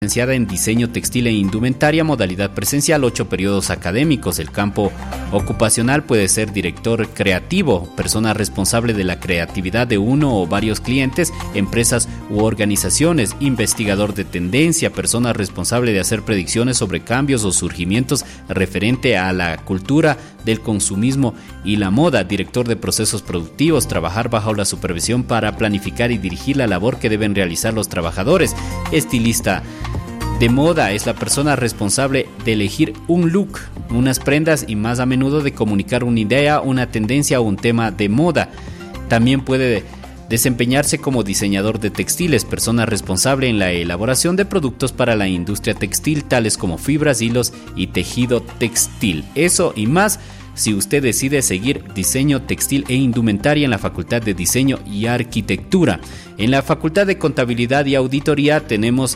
licenciada en diseño textil e indumentaria, modalidad presencial, 8 periodos académicos. El campo ocupacional puede ser director creativo, persona responsable de la creatividad de uno o varios clientes, empresas u organizaciones, investigador de tendencia, persona responsable de hacer predicciones sobre cambios o surgimientos referente a la cultura del consumismo y la moda, director de procesos productivos, trabajar bajo la supervisión para planificar y dirigir la labor que deben realizar los trabajadores. Estilista de moda es la persona responsable de elegir un look, unas prendas y más a menudo de comunicar una idea, una tendencia o un tema de moda. También puede desempeñarse como diseñador de textiles, persona responsable en la elaboración de productos para la industria textil, tales como fibras, hilos y tejido textil. Eso y más si usted decide seguir diseño textil e indumentaria en la Facultad de Diseño y Arquitectura. En la Facultad de Contabilidad y Auditoría tenemos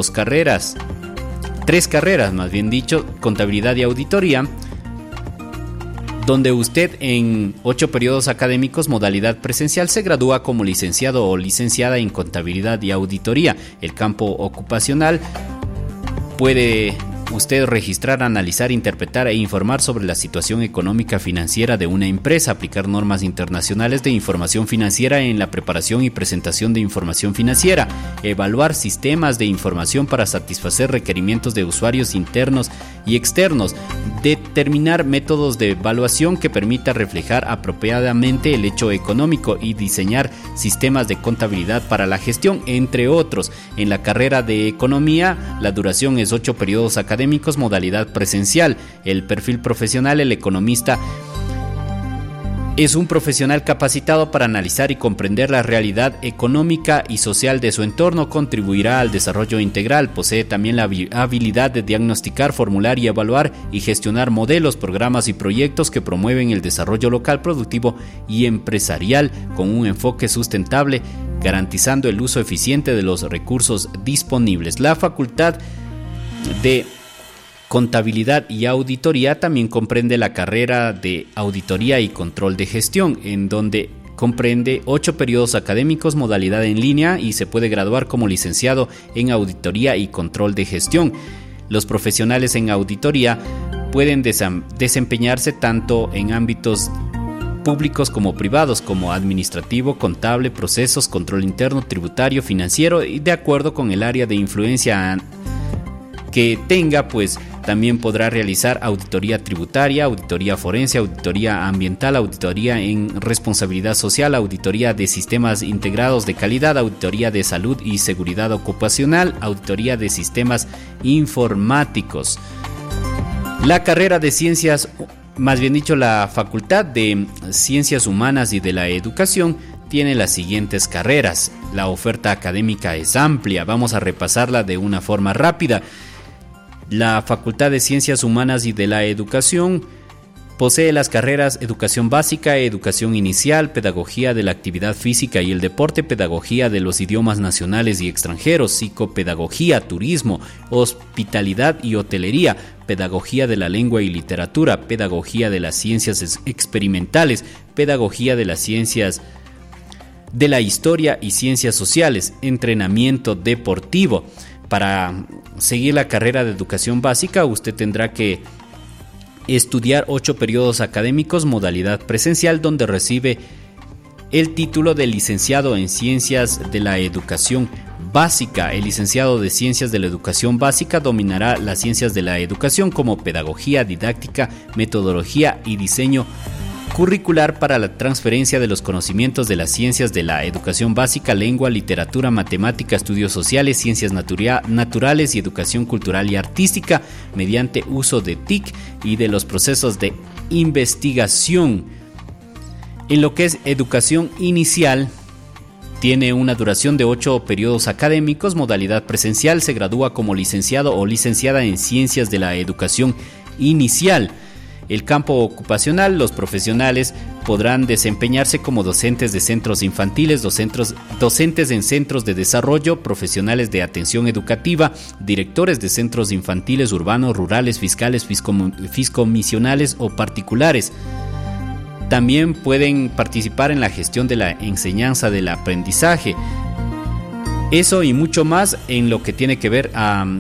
tres carreras, más bien dicho, Contabilidad y Auditoría, donde usted en 8 periodos académicos, modalidad presencial, se gradúa como licenciado o licenciada en Contabilidad y Auditoría. El campo ocupacional puede usted registrar, analizar, interpretar e informar sobre la situación económica financiera de una empresa, aplicar normas internacionales de información financiera en la preparación y presentación de información financiera, evaluar sistemas de información para satisfacer requerimientos de usuarios internos y externos, determinar métodos de evaluación que permita reflejar apropiadamente el hecho económico y diseñar sistemas de contabilidad para la gestión, entre otros. En la carrera de Economía, la duración es 8 periodos académicos, modalidad presencial. El perfil profesional: el economista es un profesional capacitado para analizar y comprender la realidad económica y social de su entorno, contribuirá al desarrollo integral, posee también la habilidad de diagnosticar, formular y evaluar y gestionar modelos, programas y proyectos que promueven el desarrollo local, productivo y empresarial con un enfoque sustentable, garantizando el uso eficiente de los recursos disponibles. La Facultad de Contabilidad y Auditoría también comprende la carrera de Auditoría y Control de Gestión, en donde comprende 8 periodos académicos, modalidad en línea, y se puede graduar como licenciado en Auditoría y Control de Gestión. Los profesionales en auditoría pueden desempeñarse tanto en ámbitos públicos como privados, como administrativo, contable, procesos, control interno, tributario, financiero, y de acuerdo con el área de influencia que tenga, pues también podrá realizar auditoría tributaria, auditoría forense, auditoría ambiental, auditoría en responsabilidad social, auditoría de sistemas integrados de calidad, auditoría de salud y seguridad ocupacional, auditoría de sistemas informáticos. La carrera de ciencias, más bien dicho, la Facultad de Ciencias Humanas y de la Educación tiene las siguientes carreras. La oferta académica es amplia, vamos a repasarla de una forma rápida. La Facultad de Ciencias Humanas y de la Educación posee las carreras Educación Básica, Educación Inicial, Pedagogía de la Actividad Física y el Deporte, Pedagogía de los Idiomas Nacionales y Extranjeros, Psicopedagogía, Turismo, Hospitalidad y Hotelería, Pedagogía de la Lengua y Literatura, Pedagogía de las Ciencias Experimentales, Pedagogía de las Ciencias de la Historia y Ciencias Sociales, Entrenamiento Deportivo. Para seguir la carrera de Educación Básica, usted tendrá que estudiar 8 periodos académicos, modalidad presencial, donde recibe el título de licenciado en Ciencias de la Educación Básica. El licenciado de Ciencias de la Educación Básica dominará las ciencias de la educación como pedagogía, didáctica, metodología y diseño curricular para la transferencia de los conocimientos de las ciencias de la educación básica, lengua, literatura, matemática, estudios sociales, ciencias naturales y educación cultural y artística mediante uso de TIC y de los procesos de investigación. En lo que es educación inicial, tiene una duración de 8 periodos académicos, modalidad presencial, se gradúa como licenciado o licenciada en Ciencias de la Educación Inicial. El campo ocupacional, los profesionales podrán desempeñarse como docentes de centros infantiles, docentes en centros de desarrollo, profesionales de atención educativa, directores de centros infantiles urbanos, rurales, fiscales, fiscomisionales o particulares. También pueden participar en la gestión de la enseñanza del aprendizaje. Eso y mucho más en lo que tiene que ver